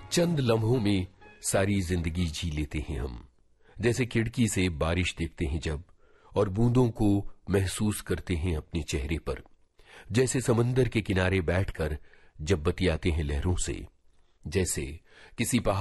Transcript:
चंद लम्हों में सारी जिंदगी जी लेते हैं हम, जैसे खिड़की से बारिश देखते हैं जब, और बूंदों को महसूस करते हैं अपने चेहरे पर, जैसे समंदर के किनारे बैठकर जब बतियाते हैं लहरों से, जैसे किसी पहाड़